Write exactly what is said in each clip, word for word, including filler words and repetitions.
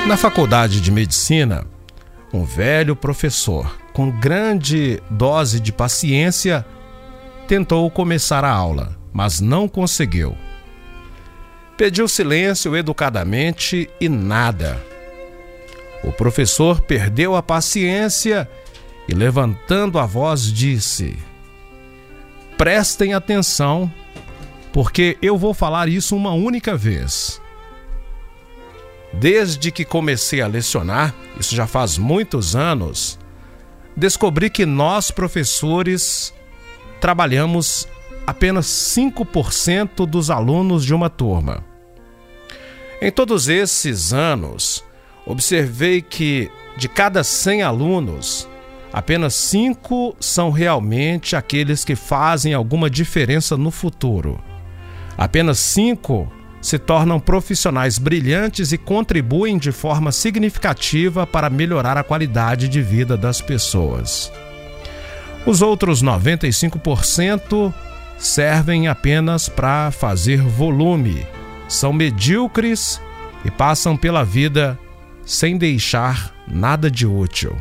Na faculdade de medicina, um velho professor, com grande dose de paciência, tentou começar a aula, mas não conseguiu. Pediu silêncio educadamente e nada. O professor perdeu a paciência e, levantando a voz, disse: "Prestem atenção, porque eu vou falar isso uma única vez. Desde que comecei a lecionar, isso já faz muitos anos, descobri que nós, professores, trabalhamos apenas cinco por cento dos alunos de uma turma. Em todos esses anos, observei que de cada cem alunos, apenas cinco são realmente aqueles que fazem alguma diferença no futuro. Apenas cinco se tornam profissionais brilhantes e contribuem de forma significativa para melhorar a qualidade de vida das pessoas. Os outros noventa e cinco por cento servem apenas para fazer volume, são medíocres e passam pela vida sem deixar nada de útil."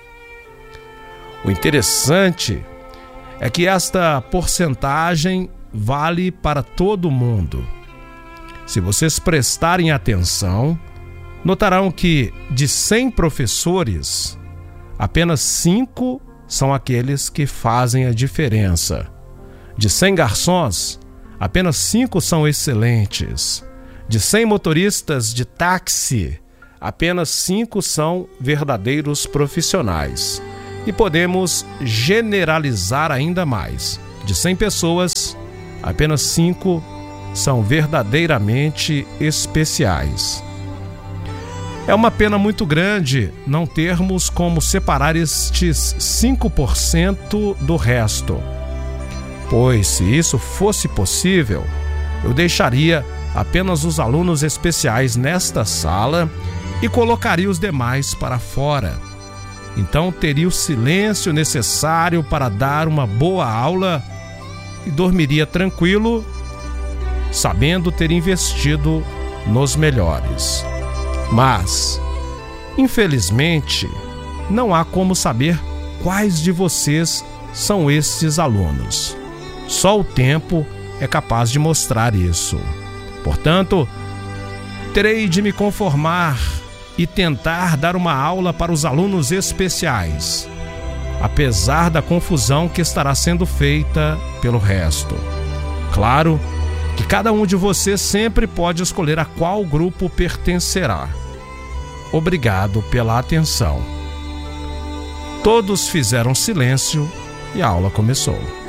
O interessante é que esta porcentagem vale para todo mundo. Se vocês prestarem atenção, notarão que de cem professores, apenas cinco são aqueles que fazem a diferença. De cem garçons, apenas cinco são excelentes. De cem motoristas de táxi, apenas cinco são verdadeiros profissionais. E podemos generalizar ainda mais. De cem pessoas, apenas cinco são verdadeiramente especiais. É uma pena muito grande não termos como separar estes cinco por cento do resto, pois se isso fosse possível, eu deixaria apenas os alunos especiais nesta sala e colocaria os demais para fora. Então teria o silêncio necessário para dar uma boa aula e dormiria tranquilo, sabendo ter investido nos melhores. Mas, infelizmente, não há como saber quais de vocês são esses alunos. Só o tempo é capaz de mostrar isso. Portanto, terei de me conformar e tentar dar uma aula para os alunos especiais, apesar da confusão que estará sendo feita pelo resto. Claro que cada um de vocês sempre pode escolher a qual grupo pertencerá. Obrigado pela atenção." Todos fizeram silêncio e a aula começou.